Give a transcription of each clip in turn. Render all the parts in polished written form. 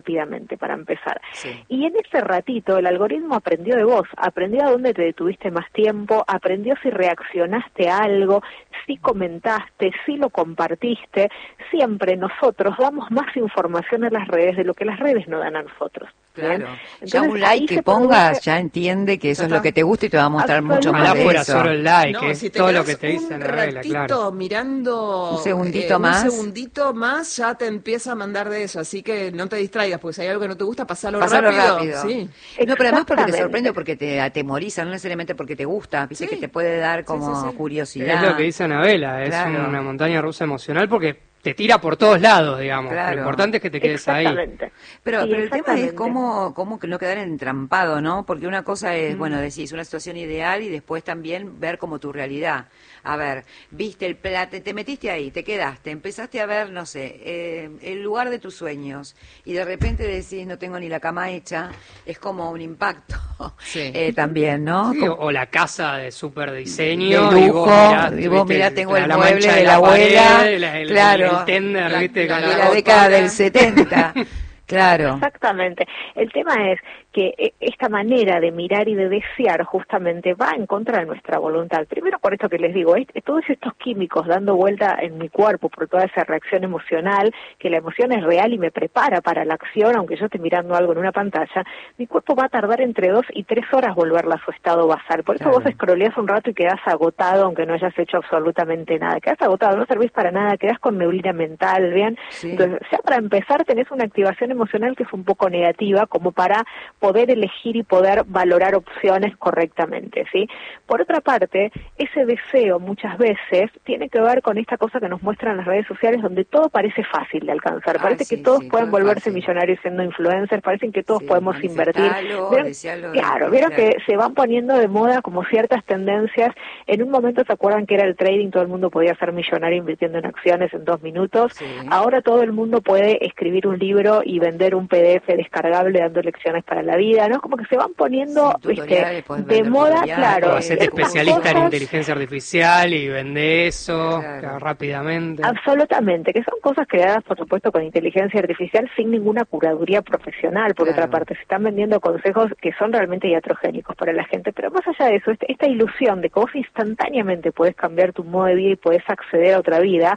rápidamente para empezar. Sí. Y en ese ratito el algoritmo aprendió de vos, aprendió a dónde te detuviste más tiempo, aprendió si reaccionaste a algo, si comentaste, si lo compartiste. Siempre nosotros damos más información a las redes de lo que las redes nos dan a nosotros. Claro, Entonces, ya un like que pongas, ya entiende que eso es lo que te gusta y te va a mostrar mucho más Ojalá de fuera eso. solo el like, No, si te todo lo quedas que te dice un la regla, ratito claro. mirando Un segundito más. un segundito más, ya te empieza a mandar de eso, así que no te distraigas, porque si hay algo que no te gusta, pasalo rápido. Sí. No, pero además porque te Exactamente. sorprende, porque te atemoriza, no necesariamente porque te gusta, viste, Sí. que te puede dar como Sí, sí, sí. curiosidad. Es lo que dice Anabela, es Claro. una montaña rusa emocional porque te tira por todos lados, digamos. Claro. Lo importante es que te quedes ahí. Exactamente. Pero, Sí, pero el tema es exactamente. cómo que no quedar entrampado, ¿no? Porque una cosa es, bueno, Mm. decís una situación ideal y después también ver como tu realidad. A ver, viste el plato, te metiste ahí, te quedaste, empezaste a ver, no sé, el lugar de tus sueños y de repente decís, no tengo ni la cama hecha, es como un impacto Sí. también, ¿no? Sí, Como- o la casa de súper diseño. de lujo, y vos viste, mirá, tengo el la mueble mancha de la abuela, pared, claro, el tender, viste, con de la la ropa. década del 70, claro. Exactamente. El tema es que esta manera de mirar y de desear justamente va en contra de nuestra voluntad. Primero por esto que les digo, todos estos químicos dando vuelta en mi cuerpo por toda esa reacción emocional, que la emoción es real y me prepara para la acción, aunque yo esté mirando algo en una pantalla, mi cuerpo va a tardar entre 2 y 3 horas volverla a su estado basal. Por eso Claro. vos escroleás un rato y quedás agotado, aunque no hayas hecho absolutamente nada. Quedás agotado, no servís para nada, quedás con neblina mental, ¿bien? Sí. Entonces, ya para empezar tenés una activación emocional que es un poco negativa, como para poder elegir y poder valorar opciones correctamente, ¿sí? Por otra parte, ese deseo muchas veces tiene que ver con esta cosa que nos muestran las redes sociales, donde todo parece fácil de alcanzar. Ah, Parece sí, que todos sí, pueden todo es volverse fácil. millonarios siendo influencers, parecen que todos Sí, podemos invertir. manifestalo, ¿Vieron? desealo, Claro, vieron que se van poniendo de moda como ciertas tendencias. En un momento se acuerdan que era el trading, todo el mundo podía ser millonario invirtiendo en acciones en 2 minutos. Sí. Ahora todo el mundo puede escribir un libro y vender un PDF descargable dando lecciones para la vida, ¿no? Como que se van poniendo Sí, tutoriales, podés de vender moda, tutoriales, claro. O hacerte ciertas especialista en cosas. inteligencia artificial y vende eso Claro. rápidamente. Absolutamente, que son cosas creadas, por supuesto, con inteligencia artificial sin ninguna curaduría profesional. Por Claro. otra parte, se están vendiendo consejos que son realmente iatrogénicos para la gente. Pero más allá de eso, esta ilusión de que vos instantáneamente podés cambiar tu modo de vida y podés acceder a otra vida,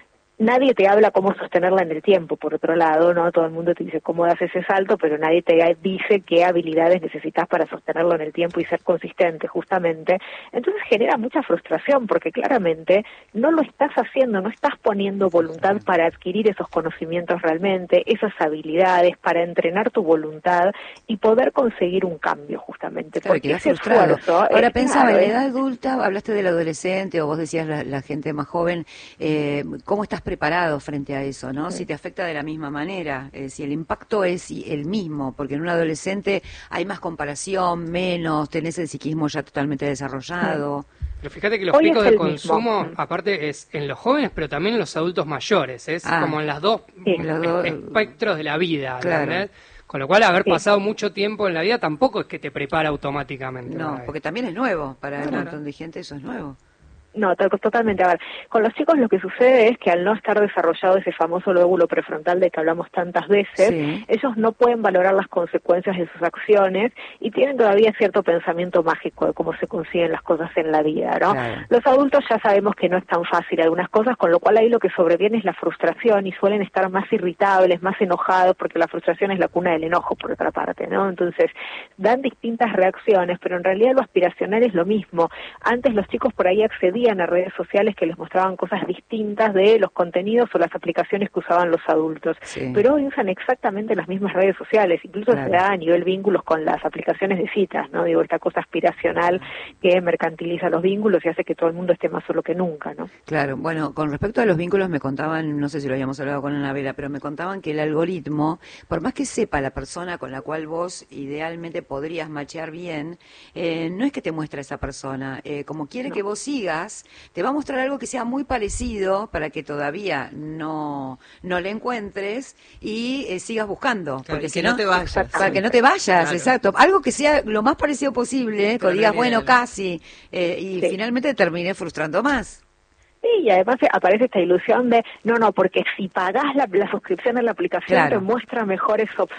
nadie te habla cómo sostenerla en el tiempo, por otro lado, ¿no? Todo el mundo te dice cómo das ese salto, pero nadie te dice qué habilidades necesitas para sostenerlo en el tiempo y ser consistente, justamente. Entonces genera mucha frustración, porque claramente no lo estás haciendo, no estás poniendo voluntad para adquirir esos conocimientos realmente, esas habilidades, para entrenar tu voluntad y poder conseguir un cambio, justamente. Claro, Porque quedás ese frustrado. esfuerzo... Ahora pensaba, claro, en la edad adulta, hablaste del adolescente o vos decías la gente más joven, ¿cómo estás preparado frente a eso, no? Si te afecta de la misma manera, si el impacto es el mismo, porque en un adolescente hay más comparación, menos, tenés el psiquismo ya totalmente desarrollado. Pero fíjate que los Hoy picos es de el consumo, mismo. aparte, es en los jóvenes, pero también en los adultos mayores. Es como en las dos Sí. Los dos, espectros de la vida, claro. ¿entendés? Con lo cual, haber Sí. pasado mucho tiempo en la vida tampoco es que te prepara automáticamente. No, para porque también es nuevo, para un Claro. montón de gente eso es nuevo. No, totalmente. A ver, con los chicos lo que sucede es que al no estar desarrollado ese famoso lóbulo prefrontal del que hablamos tantas veces, Sí. ellos no pueden valorar las consecuencias de sus acciones y tienen todavía cierto pensamiento mágico de cómo se consiguen las cosas en la vida, ¿no? Claro. Los adultos ya sabemos que no es tan fácil algunas cosas, con lo cual ahí lo que sobreviene es la frustración y suelen estar más irritables, más enojados, porque la frustración es la cuna del enojo, por otra parte, ¿no? Entonces, dan distintas reacciones, pero en realidad lo aspiracional es lo mismo. Antes los chicos por ahí accedían a redes sociales que les mostraban cosas distintas de los contenidos o las aplicaciones que usaban los adultos, Sí. pero hoy usan exactamente las mismas redes sociales, incluso Claro. se da a nivel vínculos con las aplicaciones de citas, ¿no? Digo, esta cosa aspiracional que mercantiliza los vínculos y hace que todo el mundo esté más solo que nunca, ¿no? Claro, bueno, con respecto a los vínculos me contaban, no sé si lo habíamos hablado con Anabela, pero me contaban que el algoritmo, por más que sepa la persona con la cual vos idealmente podrías machear bien, no es que te muestre a esa persona, como quiere que vos sigas, te va a mostrar algo que sea muy parecido para que todavía no le encuentres y sigas buscando, Claro, porque y si que no te vayas. para que no te vayas, Claro. exacto, algo que sea lo más parecido posible, que Pero digas, no bueno, bien. casi, y Sí. finalmente te terminé frustrando más. Sí, y además aparece esta ilusión de, no, porque si pagás la suscripción en la aplicación te muestra mejores opciones.